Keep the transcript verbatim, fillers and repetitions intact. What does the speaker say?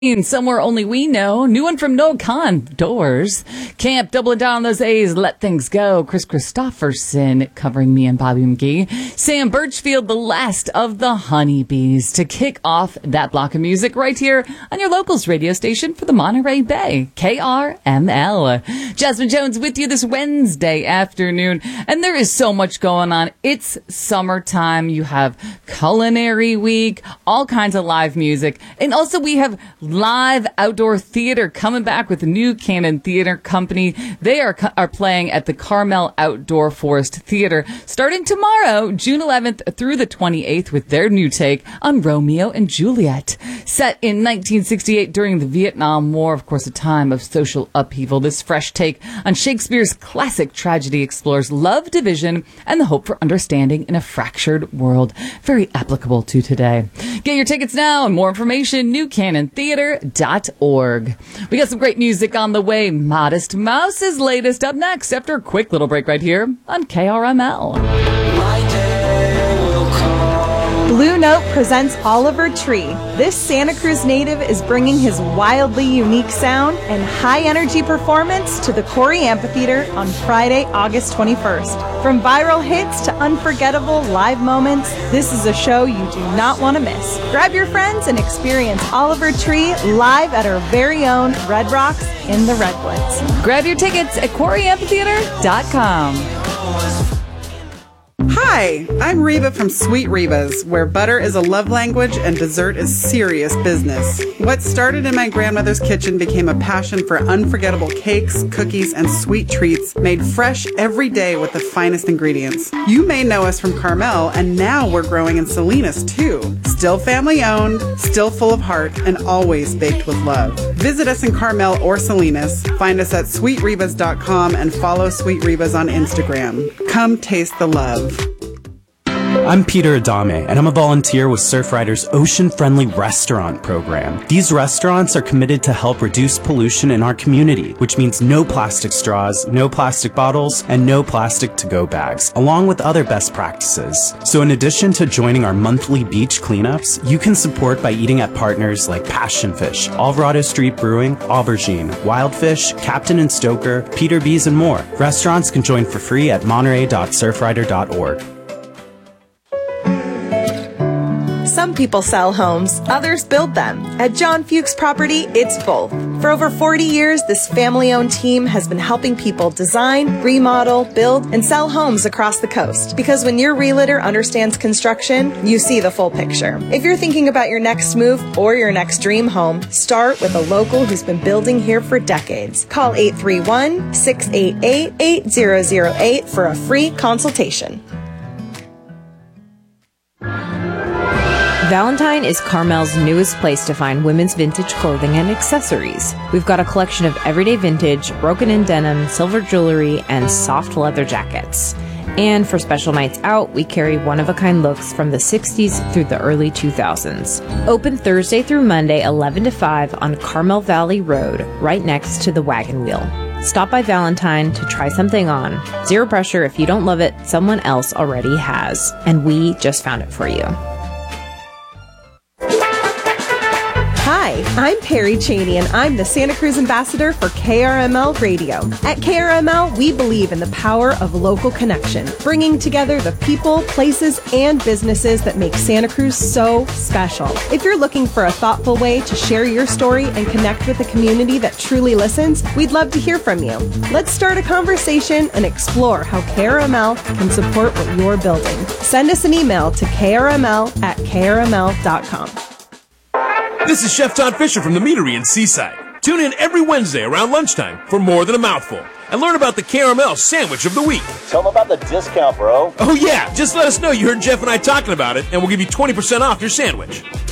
Somewhere only we know. New one from Noah Khan, Doors. Camp, doubling down on those A's, Let Things Go. Chris Christopherson covering me and Bobby McGee. Sam Birchfield, The Last of the Honeybees, to kick off that block of music right here on your locals radio station for the Monterey Bay, K R M L. Jasmine Jones with you this Wednesday afternoon, and there is so much going on. It's summertime. You have culinary week, all kinds of live music, and also we have live outdoor theater coming back with the New Cannon Theater Company. They are are playing at the Carmel Outdoor Forest Theater starting tomorrow, June eleventh through the twenty-eighth, with their new take on Romeo and Juliet. Set in nineteen sixty-eight during the Vietnam War, of course, a time of social upheaval, this fresh take on Shakespeare's classic tragedy explores love, division, and the hope for understanding in a fractured world. Very applicable to today. Get your tickets now and more information, new cannon theater dot org. We got some great music on the way. Modest Mouse's latest up next after a quick little break right here on K R M L. Blue Note presents Oliver Tree. This Santa Cruz native is bringing his wildly unique sound and high-energy performance to the Corey Amphitheater on Friday, August twenty-first. From viral hits to unforgettable live moments, this is a show you do not want to miss. Grab your friends and experience Oliver Tree live at our very own Red Rocks in the Redwoods. Grab your tickets at corey amphitheater dot com. Hi, I'm Reba from Sweet Reba's, where butter is a love language and dessert is serious business. What started in my grandmother's kitchen became a passion for unforgettable cakes, cookies, and sweet treats made fresh every day with the finest ingredients. You may know us from Carmel, and now we're growing in Salinas too. Still family owned, still full of heart, and always baked with love. Visit us in Carmel or Salinas. Find us at sweet rebas dot com and follow Sweet Rebas on Instagram. Come taste the love. I'm Peter Adame, and I'm a volunteer with Surfrider's ocean-friendly restaurant program. These restaurants are committed to help reduce pollution in our community, which means no plastic straws, no plastic bottles, and no plastic to-go bags, along with other best practices. So in addition to joining our monthly beach cleanups, you can support by eating at partners like Passion Fish, Alvarado Street Brewing, Aubergine, Wildfish, Captain and Stoker, Peter B's, and more. Restaurants can join for free at monterey dot surfrider dot org. Some people sell homes, others build them. At John Fuchs Property, it's both. For over forty years, this family-owned team has been helping people design, remodel, build, and sell homes across the coast. Because when your realtor understands construction, you see the full picture. If you're thinking about your next move or your next dream home, start with a local who's been building here for decades. Call eight three one, six eight eight, eight zero zero eight for a free consultation. Valentine is Carmel's newest place to find women's vintage clothing and accessories. We've got a collection of everyday vintage, broken-in denim, silver jewelry, and soft leather jackets. And for special nights out, we carry one-of-a-kind looks from the sixties through the early two thousands. Open Thursday through Monday, eleven to five on Carmel Valley Road, right next to the Wagon Wheel. Stop by Valentine to try something on. Zero pressure. If you don't love it, someone else already has. And we just found it for you. Hi, I'm Perry Cheney, and I'm the Santa Cruz ambassador for K R M L Radio. At K R M L, we believe in the power of local connection, bringing together the people, places, and businesses that make Santa Cruz so special. If you're looking for a thoughtful way to share your story and connect with a community that truly listens, we'd love to hear from you. Let's start a conversation and explore how K R M L can support what you're building. Send us an email to k r m l at k r m l dot com. This is Chef Todd Fisher from the Meadery in Seaside. Tune in every Wednesday around lunchtime for More Than a Mouthful and learn about the K R M L Sandwich of the Week. Tell them about the discount, bro. Oh yeah, just let us know you heard Jeff and I talking about it and we'll give you twenty percent off your sandwich.